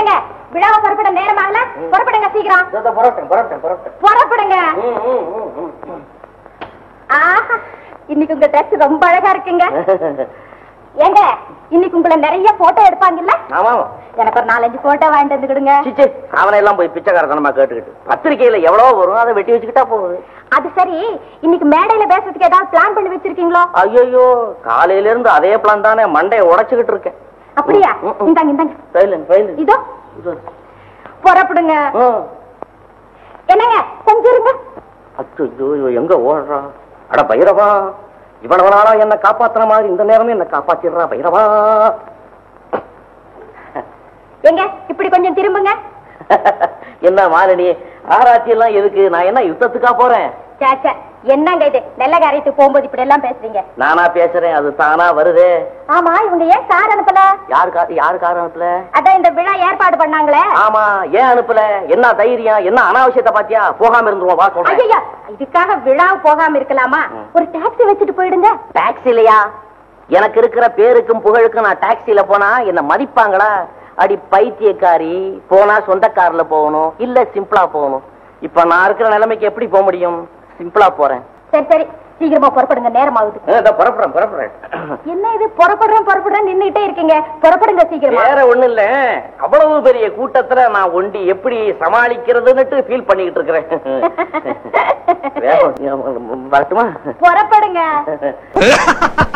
என்னங்க விழாவை புறப்பட நேரமாகல, புறப்படுங்க சீக்கிரம். புறப்படுங்க. ஆஹா, இன்னைக்கு உங்க ட்ரெஸ் ரொம்ப அழகா இருக்குங்க. ஏங்க இன்னைக்கு உங்களை நிறைய போட்டோ எடுப்பாங்கல்ல? எனக்கு ஒரு 4-5 போட்டோ வாங்கிட்டு வந்து கொடுங்க. அவனை எல்லாம் போய் பிச்சைக்காரத்தனமா கேட்டுக்கிட்டு பத்திரிகையில எவ்வளவு வரும், அதை வெட்டி வச்சுக்கிட்டா போகுது. அது சரி, இன்னைக்கு மேடையில பேசுறதுக்கு ஏதாவது பிளான் பண்ணி வச்சிருக்கீங்களோ? ஐயோ, காலையில இருந்து அதே பிளான் தானே, மண்டையை உடைச்சுக்கிட்டு இருக்கேன். அப்படியா? இந்தாங்க. இதோ புறப்படுங்க. என்னங்க கொஞ்சம் இருங்க. அச்சோ, எங்க ஓடுறா? அட பைரவா, இவ்வளவு நாளா என்ன காப்பாத்துற மாதிரி இந்த நேரமே என்ன காப்பாத்திடுறா பைரவா. எங்க இப்படி கொஞ்சம் திரும்புங்க. என்ன மாலினி, ஆராய்ச்சி எல்லாம் எதுக்கு? நான் என்ன யுத்தத்துக்கா போறேன்? என்னங்க இது நல்ல காரியத்துக்கு போகும்போது இப்படி எல்லாம் பேசுறீங்க? நானா பேசுறேன், அது தானா வருது. ஆமா, இவங்க ஏன் கார் அனுப்பல? யாரு கார் அனுப்பல? அதான் இந்த விழா ஏற்பாடு பண்ணாங்களே. ஆமா, ஏன் அனுப்பல? என்ன தைரியம்? என்ன அனாவசியத்தை பாத்தியா? போகாம இருந்துருவோம், வா சொல்றேன். ஐயா, இதுக்காக விழா போகாம இருக்கலாமா? ஒரு டாக்ஸி வச்சுட்டு போயிடுங்க. டாக்ஸி இல்லையா? எனக்கு இருக்கிற பேருக்கும் புகழுக்கும் நான் டாக்ஸில போனா என்ன மதிப்பாங்களா? அடி பைத்தியக்காரி, போனா சொந்த கார்ல போகணும், இல்ல சிம்பிளா போகணும். இப்ப நான் இருக்கிற நிலைமைக்கு எப்படி போக முடியும்? சிம்பிளா போறேன். சரி சீக்கிரமா புறப்படுங்க, நேரம் ஆகுது. புறப்படுறேன். என்ன இது புறப்படுறேன் நின்னுட்டே இருக்கீங்க? புறப்படுங்க சீக்கிரமா. வேற ஒண்ணு இல்ல, அவ்வளவு பெரிய கூட்டத்துல நான் ஒண்டி எப்படி சமாளிக்கிறதுன்னு ஃபீல் பண்ணிக்கிட்டு இருக்கிறேன். வரட்டுமா? புறப்படுங்க.